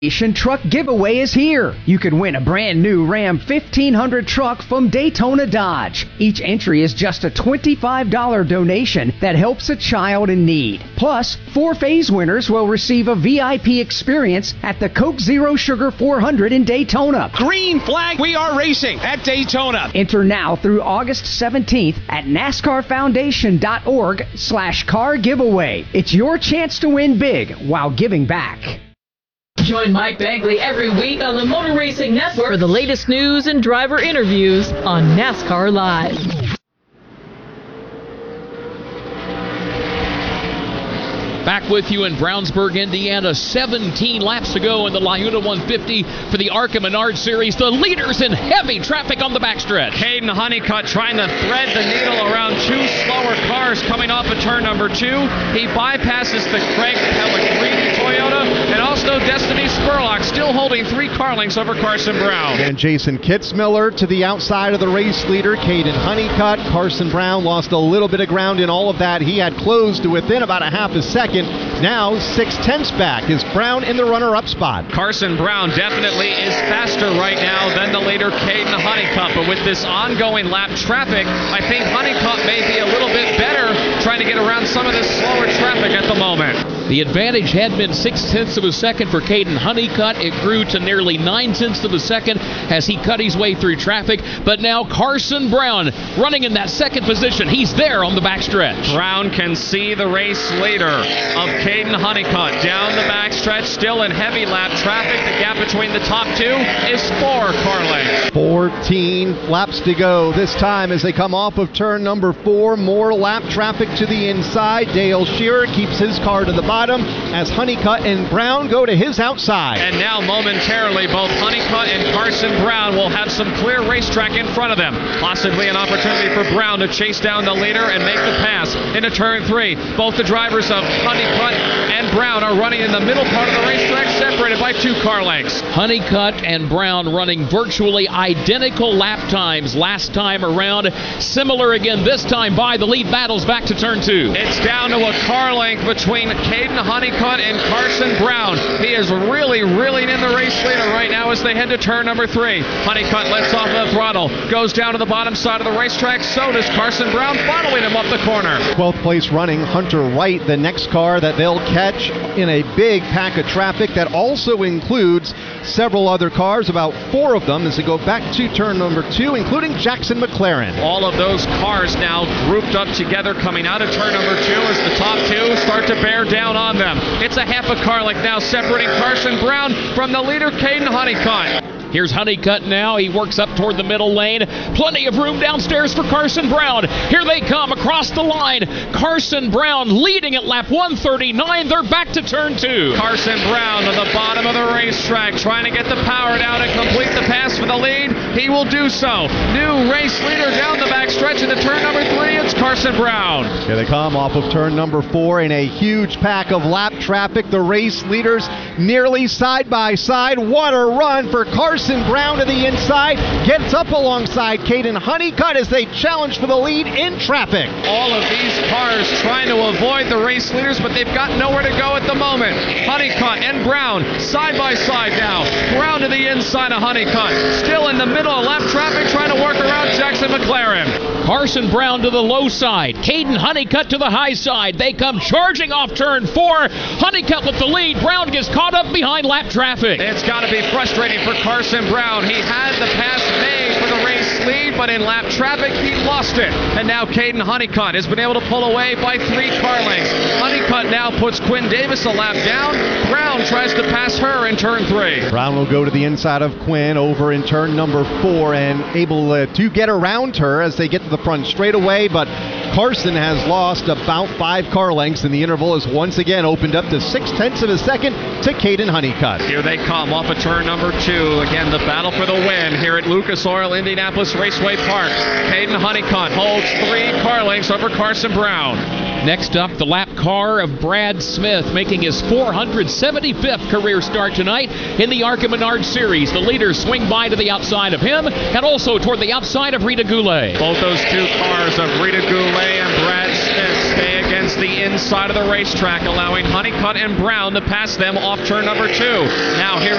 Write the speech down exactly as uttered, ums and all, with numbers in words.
Nation Truck Giveaway is here. You can win a brand new Ram fifteen hundred truck from Daytona Dodge. Each entry is just a twenty-five dollars donation that helps a child in need. Plus, four phase winners will receive a V I P experience at the Coke Zero Sugar four hundred in Daytona. Green flag, we are racing at Daytona. Enter now through August seventeenth at NASCARFoundation.org slash car giveaway. It's your chance to win big while giving back. Join Mike Bagley every week on the Motor Racing Network for the latest news and driver interviews on NASCAR Live. Back with you in Brownsburg, Indiana. seventeen laps to go in the Liuna one fifty for the ARCA Menard Series. The leaders in heavy traffic on the backstretch. Caden Honeycutt trying to thread the needle around two slower cars coming off of turn number two. He bypasses the Craig Pellegrini Toyota and also Destiny Spurlock, still holding three car lengths over Carson Brown. And Jason Kitzmiller to the outside of the race leader, Caden Honeycutt. Carson Brown lost a little bit of ground in all of that. He had closed to within about a half a second. Now six tenths back is Brown in the runner-up spot. Carson Brown definitely is faster right now than the leader Caden Honeycutt, but with this ongoing lap traffic, I think Honeycutt may be a little bit better trying to get around some of this slower traffic at the moment. The advantage had been six tenths of a second for Caden Honeycutt. It grew to nearly nine tenths of a second as he cut his way through traffic. But now Carson Brown running in that second position. He's there on the backstretch. Brown can see the race leader of Caden Honeycutt down the backstretch, still in heavy lap traffic. The gap between the top two is four car lengths. fourteen laps to go this time as they come off of turn number four. More lap traffic to the inside. Dale Shearer keeps his car to the bottom as Honeycutt and Brown go to his outside. And now momentarily both Honeycutt and Carson Brown will have some clear racetrack in front of them. Possibly an opportunity for Brown to chase down the leader and make the pass into turn three. Both the drivers of Honeycutt and Brown are running in the middle part of the racetrack, separated by two car lengths. Honeycutt and Brown running virtually identical lap times last time around. Similar again this time by the lead battles back to turn two. It's down to a car length between Caden Honeycutt and Carson Brown. He is really reeling in the race leader right now as they head to turn number three. Honeycutt lets off the throttle, goes down to the bottom side of the racetrack. So does Carson Brown, following him up the corner. twelfth place running Hunter Wright, the next car that they'll catch in a big pack of traffic that also includes several other cars, about four of them as they go back to turn number two, including Jackson McLaren. All of those cars now grouped up together coming out of turn number two as the top two start to bear down on them. It's a half a car length now separating Carson Brown from the leader Caden Honeycutt. Here's Honeycutt now. He works up toward the middle lane. Plenty of room downstairs for Carson Brown. Here they come across the line. Carson Brown leading at lap one thirty-nine. They're back to turn two. Carson Brown on the bottom of the racetrack trying to get the power down and complete the pass for the lead. He will do so. New race leader down the backstretch into turn number three. It's Carson Brown. Here they come off of turn number four in a huge pack of lap traffic. The race leaders nearly side by side. What a run for Carson Brown to the inside, gets up alongside Caden Honeycutt as they challenge for the lead in traffic. All of these cars trying to avoid the race leaders, but they've got nowhere to go at the moment. Honeycutt and Brown side by side now. Brown to the inside of Honeycutt, still in the middle of lap traffic trying to work around Jackson McLaren. Carson Brown to the low side. Caden Honeycutt to the high side. They come charging off turn four. Honeycutt with the lead. Brown gets caught up behind lap traffic. It's got to be frustrating for Carson Brown. He had the pass made for the race lead, but in lap traffic he lost it. And now Caden Honeycutt has been able to pull away by three car lengths. Honeycutt now puts Quinn Davis a lap down. Brown tries to pass her in turn three. Brown will go to the inside of Quinn over in turn number four and able uh, to get around her as they get to the front straightaway, but Carson has lost about five car lengths, and the interval is once again opened up to six tenths of a second to Caden Honeycutt. Here they come off of turn number two. Again, the battle for the win here at Lucas Oil Indianapolis Raceway Park. Caden Honeycutt holds three car lengths over Carson Brown. Next up, the lap car of Brad Smith, making his four hundred seventy-fifth career start tonight in the ARCA Menard Series. The leaders swing by to the outside of him and also toward the outside of Rita Goulet. Both those two cars of Rita Goulet and Brad Smith stay against the inside of the racetrack, allowing Honeycutt and Brown to pass them off turn number two. Now here